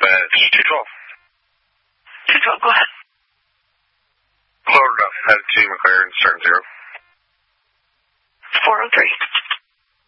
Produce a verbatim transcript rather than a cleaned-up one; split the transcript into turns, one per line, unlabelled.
Dispatch, two twelve.
two twelve, go ahead.
Loaded up, headed to McLaren, starting zero.
four oh three.